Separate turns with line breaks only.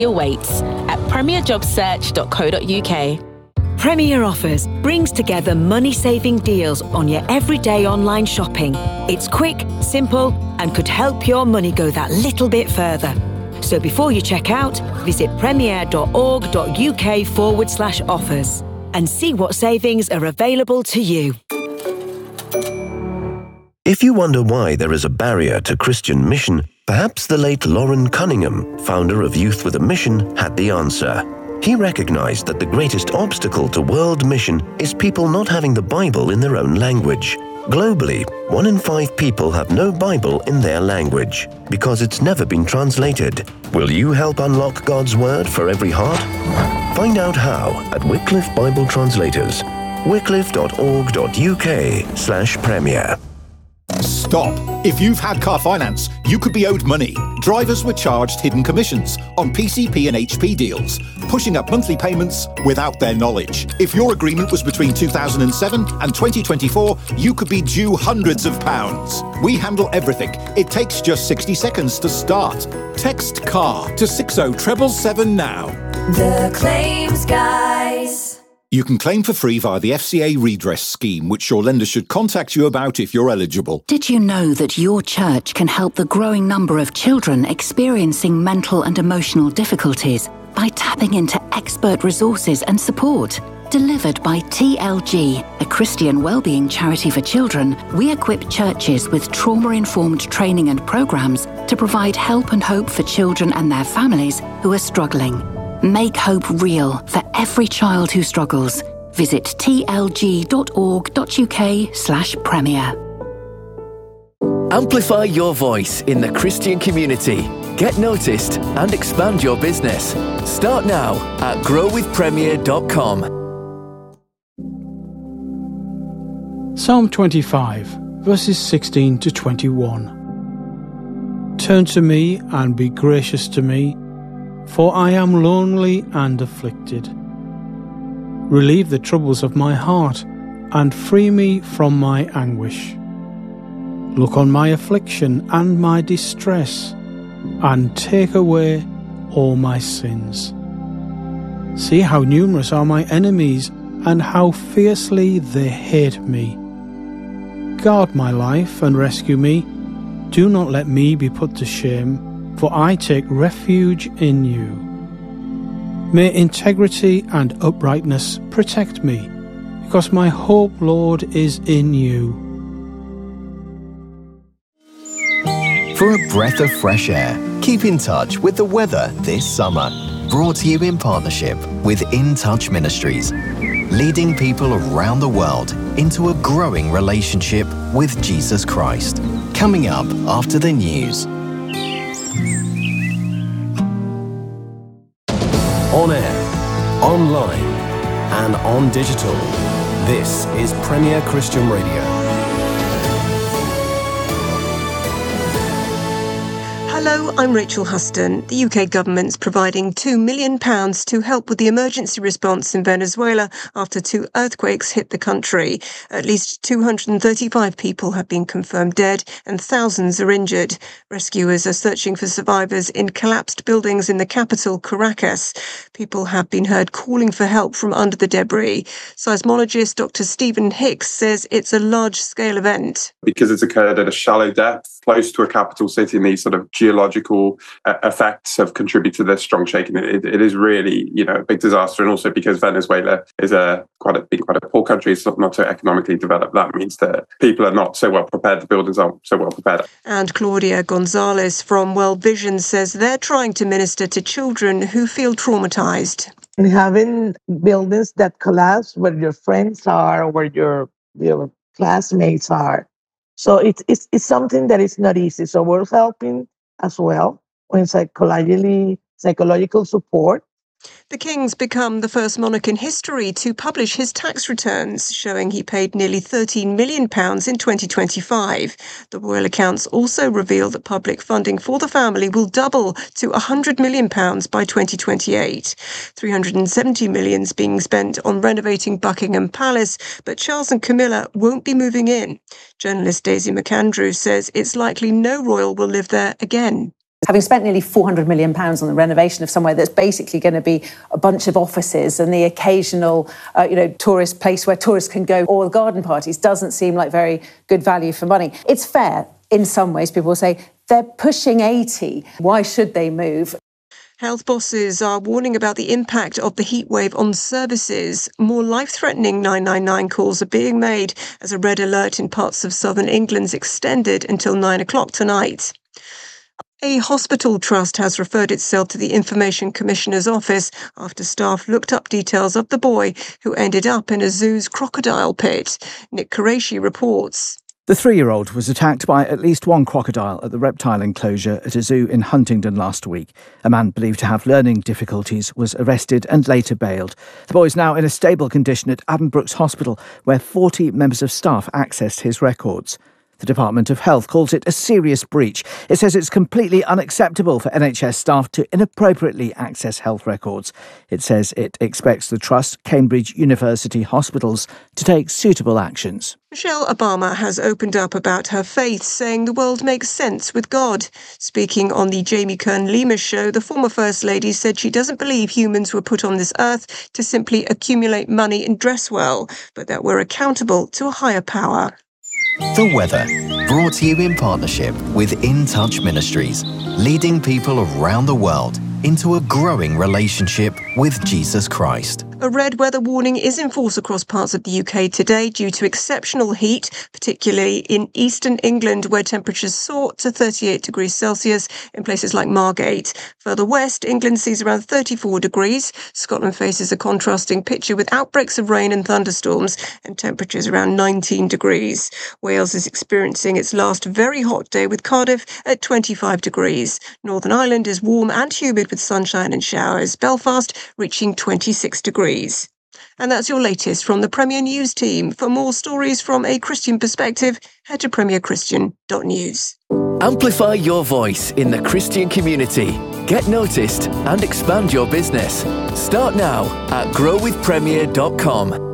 awaits at premierjobsearch.co.uk.
Premier Offers brings together money-saving deals on your everyday online shopping. It's quick, simple, and could help your money go that little bit further. So before you check out, visit premier.org.uk/offers and see what savings are available to you.
If you wonder why there is a barrier to Christian mission, perhaps the late Lauren Cunningham, founder of Youth with a Mission, had the answer. He recognized that the greatest obstacle to world mission is people not having the Bible in their own language. Globally, 1 in 5 people have no Bible in their language because it's never been translated. Will you help unlock God's Word for every heart? Find out how at Wycliffe Bible Translators, wycliffe.org.uk/premier.
Stop! If you've had car finance, you could be owed money. Drivers were charged hidden commissions on PCP and HP deals, pushing up monthly payments without their knowledge. If your agreement was between 2007 and 2024, you could be due hundreds of pounds. We handle everything. It takes just 60 seconds to start. Text CAR to 60777 now.
The Claims Guys.
You can claim for free via the FCA redress scheme, which your lender should contact you about if you're eligible.
Did you know that your church can help the growing number of children experiencing mental and emotional difficulties by tapping into expert resources and support? Delivered by TLG, a Christian wellbeing charity for children, we equip churches with trauma-informed training and programs to provide help and hope for children and their families who are struggling. Make hope real for every child who struggles. Visit tlg.org.uk/premier.
Amplify your voice in the Christian community. Get noticed and expand your business. Start now at growwithpremier.com.
Psalm 25, verses 16 to 21. Turn to me and be gracious to me, for I am lonely and afflicted. Relieve the troubles of my heart and free me from my anguish. Look on my affliction and my distress, and take away all my sins. See how numerous are my enemies, and how fiercely they hate me. Guard my life and rescue me. Do not let me be put to shame, for I take refuge in you. May integrity and uprightness protect me, because my hope, Lord, is in you.
For a breath of fresh air, keep in touch with the weather this summer. Brought to you in partnership with In Touch Ministries, leading people around the world into a growing relationship with Jesus Christ. Coming up after the news.
On air, online, and on digital. This is Premier Christian Radio.
Hello, I'm Rachel Huston. The UK government's providing £2 million to help with the emergency response in Venezuela after 2 earthquakes hit the country. At least 235 people have been confirmed dead and thousands are injured. Rescuers are searching for survivors in collapsed buildings in the capital, Caracas. People have been heard calling for help from under the debris. Seismologist Dr. Stephen Hicks says it's a large-scale event.
Because it's occurred at a shallow depth, close to a capital city, and these sort of geological effects have contributed to this strong shaking. It is really, a big disaster. And also because Venezuela is quite a poor country, it's not so economically developed. That means that people are not so well prepared. The buildings aren't so well prepared.
And Claudia Gonzalez from World Vision says they're trying to minister to children who feel traumatized.
And having buildings that collapse where your friends are, where your classmates are. So it's something that is not easy. So we're helping as well in psychological support.
The King's become the first monarch in history to publish his tax returns, showing he paid nearly £13 million in 2025. The royal accounts also reveal that public funding for the family will double to £100 million by 2028. £370 million is being spent on renovating Buckingham Palace, but Charles and Camilla won't be moving in. Journalist Daisy McAndrew says it's likely no royal will live there again.
Having spent nearly £400 million on the renovation of somewhere that's basically going to be a bunch of offices and the occasional, tourist place where tourists can go, or garden parties, doesn't seem like very good value for money. It's fair in some ways. People will say they're pushing 80. Why should they move?
Health bosses are warning about the impact of the heatwave on services. More life-threatening 999 calls are being made as a red alert in parts of southern England's extended until 9 o'clock tonight. A hospital trust has referred itself to the Information Commissioner's office after staff looked up details of the boy who ended up in a zoo's crocodile pit. Nick Qureshi reports.
The 3-year-old was attacked by at least one crocodile at the reptile enclosure at a zoo in Huntingdon last week. A man believed to have learning difficulties was arrested and later bailed. The boy is now in a stable condition at Addenbrooke's Hospital, where 40 members of staff accessed his records. The Department of Health calls it a serious breach. It says it's completely unacceptable for NHS staff to inappropriately access health records. It says it expects the Trust, Cambridge University Hospitals to take suitable actions.
Michelle Obama has opened up about her faith, saying the world makes sense with God. Speaking on the Jamie Kern-Lima show, the former First Lady said she doesn't believe humans were put on this earth to simply accumulate money and dress well, but that we're accountable to a higher power.
The weather, brought to you in partnership with In Touch Ministries, leading people around the world into a growing relationship with Jesus Christ.
A red weather warning is in force across parts of the UK today due to exceptional heat, particularly in eastern England, where temperatures soar to 38 degrees Celsius in places like Margate. Further west, England sees around 34 degrees. Scotland faces a contrasting picture with outbreaks of rain and thunderstorms and temperatures around 19 degrees. Wales is experiencing its last very hot day with Cardiff at 25 degrees. Northern Ireland is warm and humid with sunshine and showers. Belfast reaching 26 degrees. And that's your latest from the Premier News team. For more stories from a Christian perspective, head to premierchristian.news.
Amplify your voice in the Christian community. Get noticed and expand your business. Start now at growwithpremier.com.